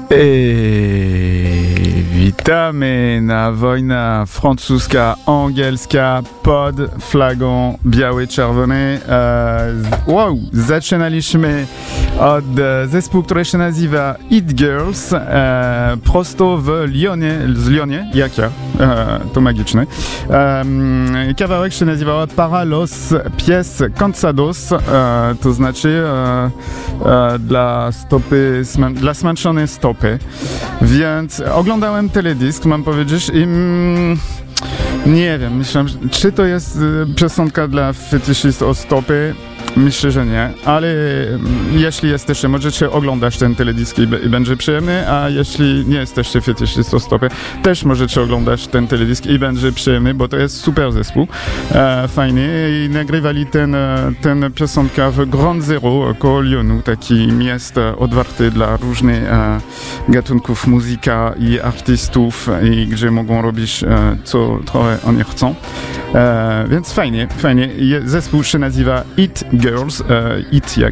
Witamy na wojna francuska-angielska pod flagą biały-czerwony. Zaczynaliśmy od zespół, który się nazywa It Girls, prosto w Lyonie, jak ja, to magiczne. Kawałek się nazywał Para los pies cansados, to znaczy dla zmęczonej stopy. Więc oglądałem teledysk, mam powiedzieć, i nie wiem, myślałem, czy to jest piosenka dla fetyszystów o stopy. Myślę, że nie, ale jeśli jesteście, możecie oglądać ten teledysk i będzie przyjemny, a jeśli nie jesteście fetyszystą stopy, też możecie oglądać ten teledysk i będzie przyjemny, bo to jest super zespół, fajny, i nagrywali ten piosenka w Grand Zero koło Lyonu, taki miasto otwarte dla różnych gatunków muzyka i artystów, i gdzie mogą robić co trochę oni chcą, więc fajnie. Zespół się nazywa It Girls, It jak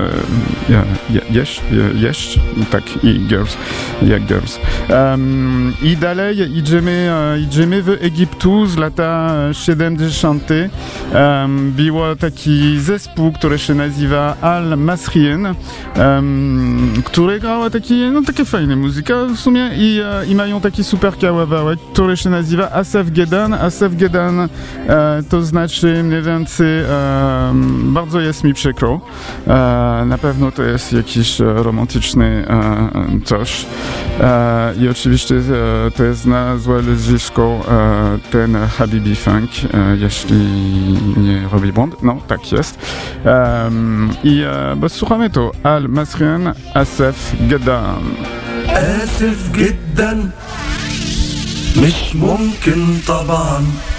jeść, tak, i Girls, jak Girls. I dalej idziemy w Egiptu z lata 70. Było taki zespół, który się nazywa Al Masrien, który grał takie fajne muzyka w sumie, i mają taki super kawałek, który się nazywa Asaf Gedan. Asaf Gedan to znaczy mniej więcej bardzo jest mi przykro. Na pewno to jest jakiś romantyczny coś. I oczywiście to jest na złe nazwisko ten Habibi Funk, jeśli nie robi błąd. No, tak jest. Bo słuchamy to. Al Masrien, Asaf Gedan. آسف جدا مش ممكن طبعا